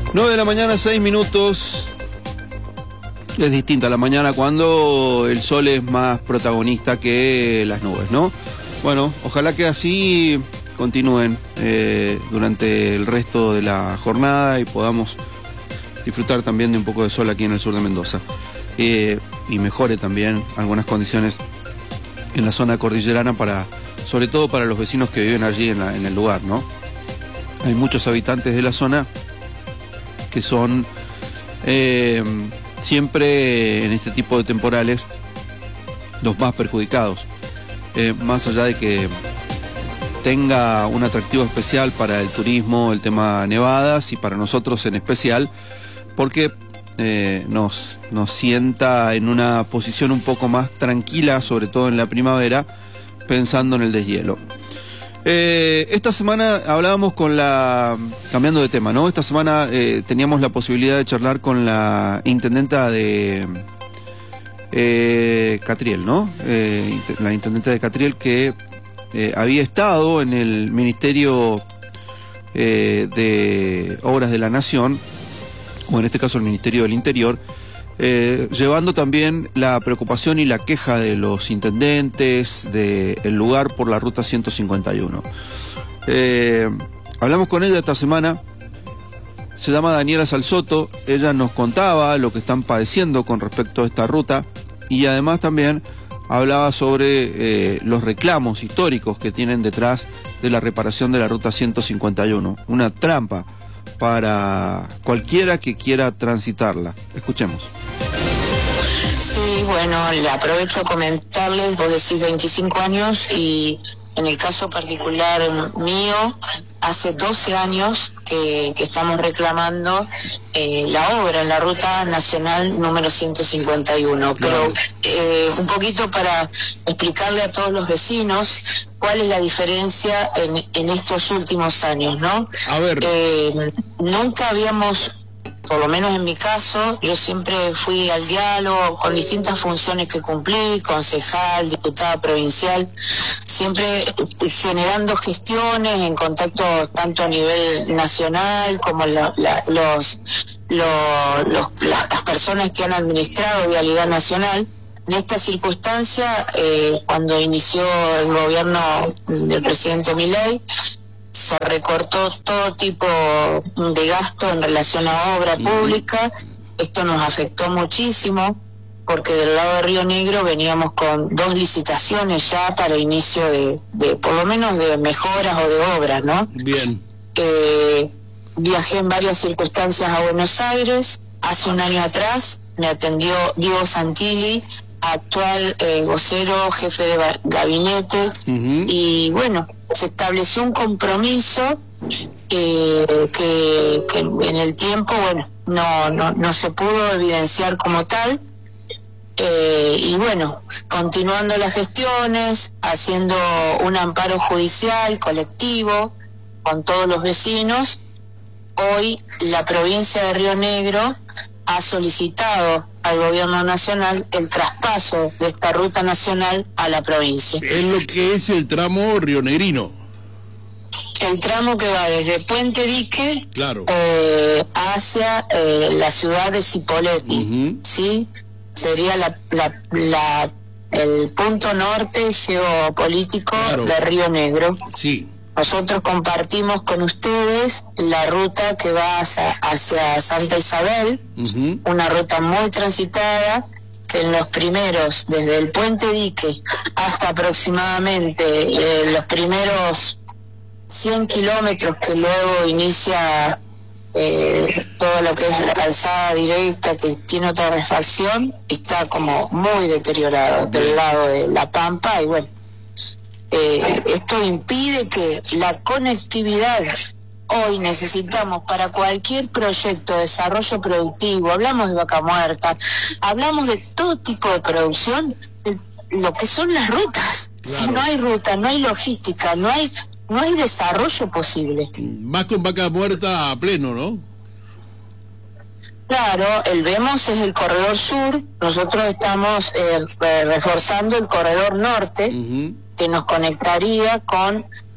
9 de la mañana, 6 minutos. Es distinta la mañana cuando el sol es más protagonista que las nubes, ¿no? Bueno, ojalá que así continúen durante el resto de la jornada y podamos disfrutar también de un poco de sol aquí en el sur de Mendoza. Y mejore también algunas condiciones en la zona cordillerana, sobre todo para los vecinos que viven allí en el lugar, ¿no? Hay muchos habitantes de la zona que son siempre en este tipo de temporales los más perjudicados, más allá de que tenga un atractivo especial para el turismo, el tema nevadas, y para nosotros en especial, porque nos sienta en una posición un poco más tranquila, sobre todo en la primavera, pensando en el deshielo. Esta semana hablábamos cambiando de tema, ¿no? Esta semana teníamos la posibilidad de charlar con la intendenta de Catriel, ¿no? La intendenta de Catriel, que había estado en el Ministerio de Obras de la Nación, o en este caso el Ministerio del Interior, llevando también la preocupación y la queja de los intendentes del lugar por la ruta 151. Hablamos con ella esta semana. Se llama Daniela Salsoto. Ella nos contaba lo que están padeciendo con respecto a esta ruta, y además también hablaba sobre los reclamos históricos que tienen detrás de la reparación de la ruta 151. Una trampa para cualquiera que quiera transitarla. Escuchemos. Sí, bueno, le aprovecho a comentarles, vos decís 25 años, y en el caso particular mío, hace 12 años que estamos reclamando la obra en la Ruta Nacional número 151. Pero un poquito para explicarle a todos los vecinos cuál es la diferencia en estos últimos años, ¿no? A ver. Nunca habíamos... Por lo menos en mi caso, yo siempre fui al diálogo con distintas funciones que cumplí, concejal, diputada provincial, siempre generando gestiones en contacto tanto a nivel nacional como las personas que han administrado Vialidad Nacional. En esta circunstancia, cuando inició el gobierno del presidente Milei, se recortó todo tipo de gasto en relación a obra pública. Esto nos afectó muchísimo porque del lado de Río Negro veníamos con 2 licitaciones ya para inicio de por lo menos de mejoras o de obras, ¿no? Bien. Viajé en varias circunstancias a Buenos Aires. Hace un año atrás me atendió Diego Santilli, actual vocero, jefe de gabinete, y bueno, se estableció un compromiso que en el tiempo, bueno, no se pudo evidenciar como tal, y bueno, continuando las gestiones, haciendo un amparo judicial colectivo con todos los vecinos. Hoy la provincia de Río Negro ha solicitado al gobierno nacional el traspaso de esta ruta nacional a la provincia. Es lo que es el tramo rionegrino. El tramo que va desde Puente Dique, claro, hacia la ciudad de Cipolletti, ¿sí? Sería el punto norte geopolítico, claro, de Río Negro. Sí. Nosotros compartimos con ustedes la ruta que va hacia Santa Isabel, una ruta muy transitada, que en los primeros, desde el Puente Dique hasta aproximadamente los primeros 100 kilómetros, que luego inicia todo lo que es la calzada directa, que tiene otra refacción, está como muy deteriorado del lado de La Pampa, y bueno, esto impide que la conectividad hoy necesitamos para cualquier proyecto de desarrollo productivo. Hablamos de Vaca Muerta, hablamos de todo tipo de producción, lo que son las rutas. Claro. Si no hay ruta, no hay logística, no hay desarrollo posible. Más con Vaca Muerta a pleno, ¿no? Claro, el VEMOS es el corredor sur, nosotros estamos reforzando el corredor norte, que nos conectaría con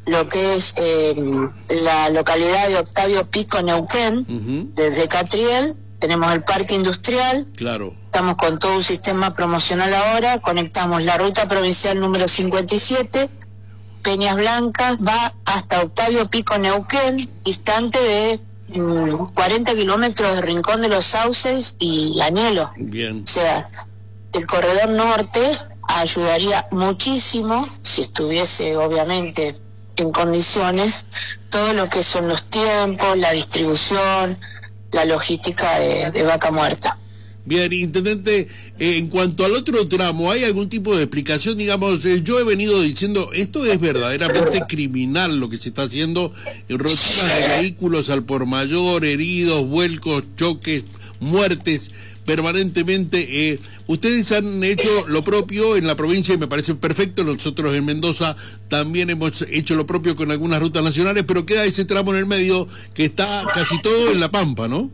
lo que es la localidad de Octavio Pico, Neuquén, desde Catriel, tenemos el parque industrial, Claro. estamos con todo un sistema promocional ahora, conectamos la ruta provincial número 57, Peñas Blancas, va hasta Octavio Pico, Neuquén, distante de 40 kilómetros de Rincón de los Sauces y Añelo. Bien. O sea, el corredor norte ayudaría muchísimo, si estuviese obviamente en condiciones, todo lo que son los tiempos, la distribución, la logística de Vaca Muerta. Bien, intendente, en cuanto al otro tramo, ¿hay algún tipo de explicación? Digamos, yo he venido diciendo, esto es verdaderamente criminal lo que se está haciendo, roturas de vehículos al por mayor, heridos, vuelcos, choques, muertes permanentemente. Ustedes han hecho lo propio en la provincia y me parece perfecto. Nosotros en Mendoza también hemos hecho lo propio con algunas rutas nacionales, pero queda ese tramo en el medio que está casi todo en La Pampa, ¿no?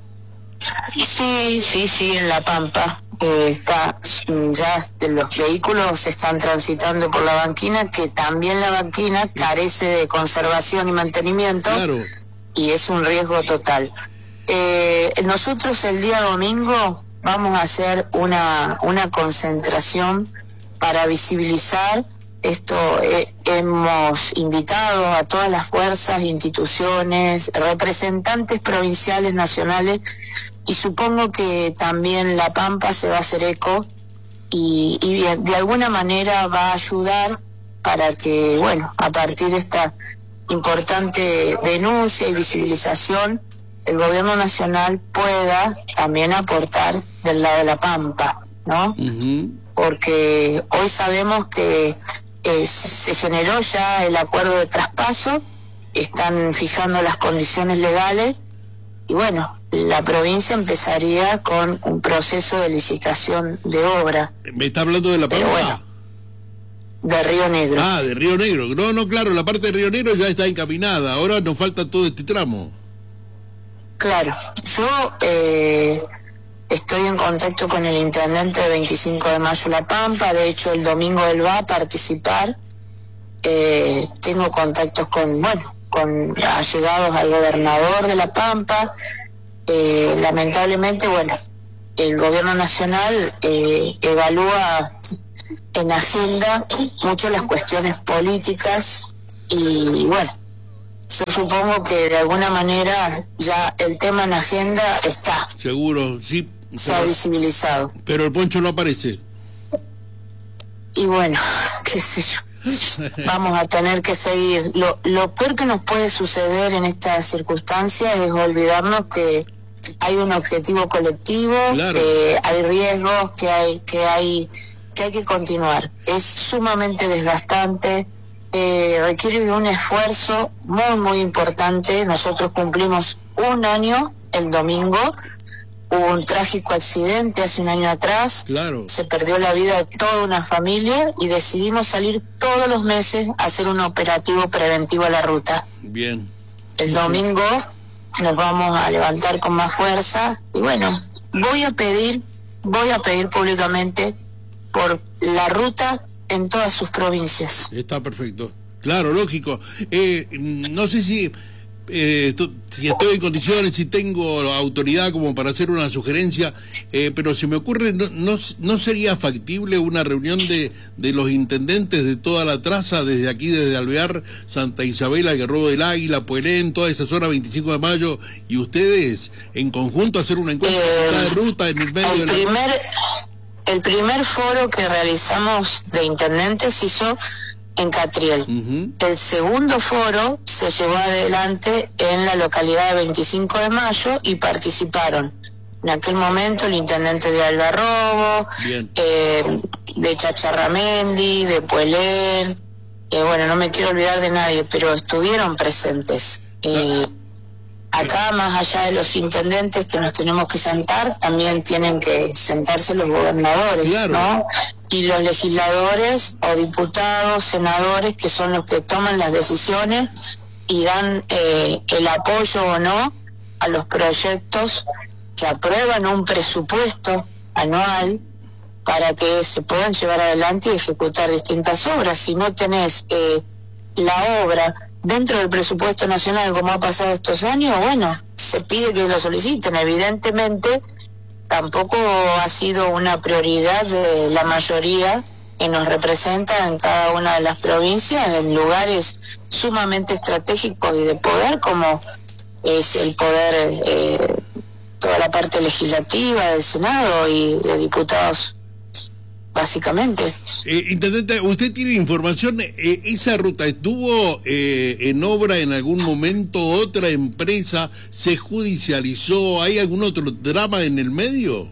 Sí, en La Pampa. Está ya los vehículos están transitando por la banquina, que también la banquina carece de conservación y mantenimiento. Claro. Y es un riesgo total. Nosotros el día domingo vamos a hacer una concentración para visibilizar esto. Hemos invitado a todas las fuerzas, instituciones, representantes provinciales, nacionales, y supongo que también La Pampa se va a hacer eco y de alguna manera va a ayudar para que, bueno, a partir de esta importante denuncia y visibilización, el gobierno nacional pueda también aportar del lado de La Pampa, ¿no? Porque hoy sabemos que se generó ya el acuerdo de traspaso, están fijando las condiciones legales y bueno, la provincia empezaría con un proceso de licitación de obra. ¿Me está hablando de La Pampa? Bueno, de Río Negro. Ah, de Río Negro. No, claro, la parte de Río Negro ya está encaminada, ahora nos falta todo este tramo. Claro, yo estoy en contacto con el intendente de 25 de mayo La Pampa, de hecho el domingo él va a participar, tengo contactos con allegados al gobernador de La Pampa. Lamentablemente, bueno, el gobierno nacional evalúa en agenda mucho las cuestiones políticas y bueno, yo supongo que de alguna manera ya el tema en agenda está. Seguro, sí. Se ha visibilizado. Pero el poncho no aparece. Y bueno, qué sé yo. Vamos a tener que seguir. Lo peor que nos puede suceder en estas circunstancias es olvidarnos que hay un objetivo colectivo, claro, hay riesgos, que hay que continuar. Es sumamente desgastante. Requiere de un esfuerzo muy importante. Nosotros cumplimos un año el domingo. Hubo un trágico accidente hace un año atrás. Claro. Se perdió la vida de toda una familia y decidimos salir todos los meses a hacer un operativo preventivo a la ruta. Bien. El domingo nos vamos a levantar con más fuerza y bueno, voy a pedir públicamente por la ruta en todas sus provincias. Está perfecto. Claro, lógico. No sé si estoy en condiciones, si tengo autoridad como para hacer una sugerencia, pero se me ocurre, no sería factible una reunión de los intendentes de toda la traza, desde aquí, desde Alvear, Santa Isabel, Guerrero del Águila, Puelén, toda esa zona, 25 de mayo, y ustedes en conjunto hacer una encuesta de ruta en el medio de la... El primer foro que realizamos de intendentes hizo en Catriel. El segundo foro se llevó adelante en la localidad de 25 de mayo y participaron en aquel momento el intendente de Algarrobo, de Chacharramendi, de Puelén, bueno, no me quiero olvidar de nadie, pero estuvieron presentes. Acá, más allá de los intendentes que nos tenemos que sentar, también tienen que sentarse los gobernadores, claro, ¿no? Y los legisladores o diputados, senadores, que son los que toman las decisiones y dan el apoyo o no a los proyectos que aprueban un presupuesto anual para que se puedan llevar adelante y ejecutar distintas obras. Si no tenés la obra dentro del presupuesto nacional como ha pasado estos años, bueno, se pide que lo soliciten. Evidentemente tampoco ha sido una prioridad de la mayoría que nos representa en cada una de las provincias, en lugares sumamente estratégicos y de poder, como es el poder, toda la parte legislativa del Senado y de diputados, básicamente. Intendente, ¿usted tiene información? ¿Esa ruta estuvo en obra en algún momento? ¿Otra empresa se judicializó? ¿Hay algún otro drama en el medio?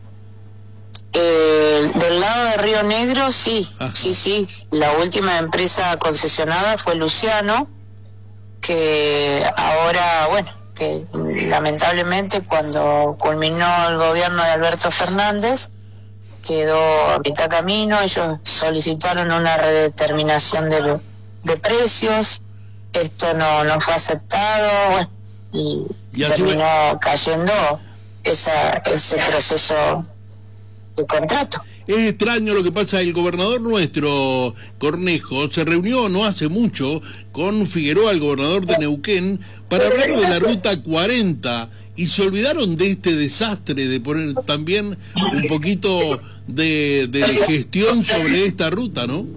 Del lado de Río Negro, sí. Ajá. Sí. La última empresa concesionada fue Luciano, que ahora, bueno, que lamentablemente cuando culminó el gobierno de Alberto Fernández, quedó a mitad camino. Ellos solicitaron una redeterminación de precios, esto no fue aceptado, bueno, y terminó cayendo ese proceso de contrato. Es extraño lo que pasa. El gobernador nuestro, Cornejo, se reunió no hace mucho con Figueroa, el gobernador de Neuquén, para hablar de la Ruta 40, y se olvidaron de este desastre, de poner también un poquito de gestión sobre esta ruta, ¿no?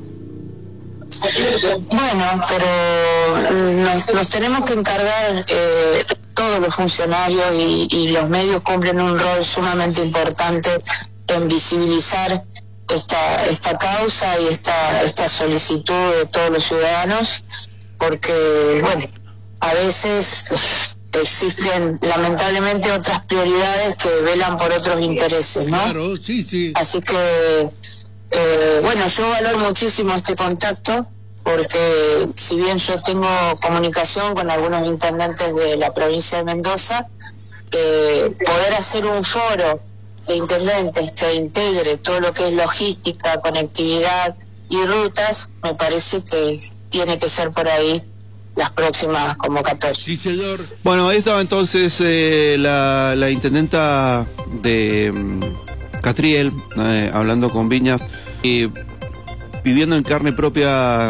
Bueno, pero nos tenemos que encargar, todos los funcionarios y los medios cumplen un rol sumamente importante en visibilizar esta causa y esta solicitud de todos los ciudadanos, porque, bueno, a veces existen lamentablemente otras prioridades que velan por otros intereses, ¿no? Claro, sí. Así que, bueno, yo valoro muchísimo este contacto, porque si bien yo tengo comunicación con algunos intendentes de la provincia de Mendoza, poder hacer un foro de intendentes que integre todo lo que es logística, conectividad y rutas, me parece que tiene que ser por ahí las próximas convocatorias. Sí, señor. Bueno, ahí estaba entonces la intendenta de Catriel, hablando con Viñas, viviendo en carne propia,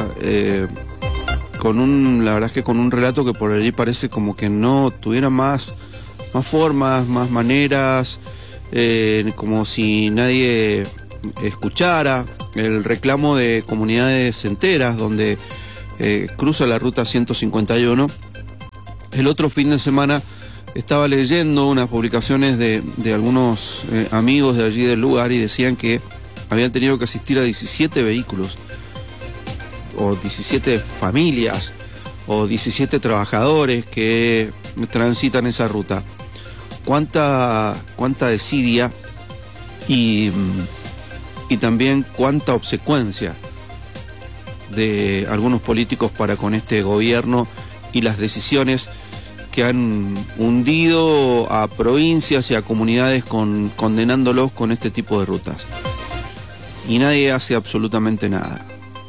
la verdad es que con un relato que por allí parece como que no tuviera más formas, más maneras, como si nadie escuchara el reclamo de comunidades enteras donde cruza la ruta 151. El otro fin de semana estaba leyendo unas publicaciones de algunos amigos de allí del lugar, y decían que habían tenido que asistir a 17 vehículos, o 17 familias, o 17 trabajadores que transitan esa ruta. Cuánta desidia y también cuánta obsecuencia de algunos políticos para con este gobierno y las decisiones que han hundido a provincias y a comunidades condenándolos con este tipo de rutas. Y nadie hace absolutamente nada.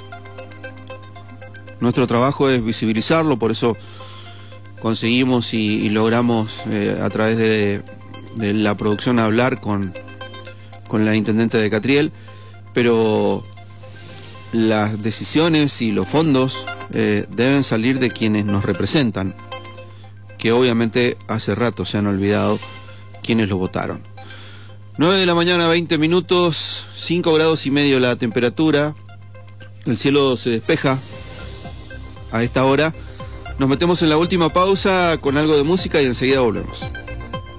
Nuestro trabajo es visibilizarlo, por eso conseguimos y logramos a través de la producción hablar con la intendente de Catriel, pero las decisiones y los fondos deben salir de quienes nos representan, que obviamente hace rato se han olvidado quienes lo votaron. 9 de la mañana, 20 minutos, 5 grados y medio la temperatura, el cielo se despeja a esta hora. Nos metemos en la última pausa con algo de música y enseguida volvemos.